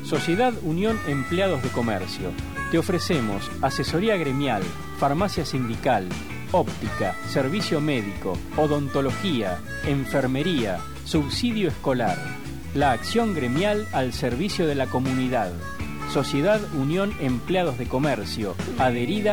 Sociedad Unión Empleados de Comercio. Te ofrecemos asesoría gremial, farmacia sindical, óptica, servicio médico, odontología, enfermería, subsidio escolar. La acción gremial al servicio de la comunidad. Sociedad Unión Empleados de Comercio, adherida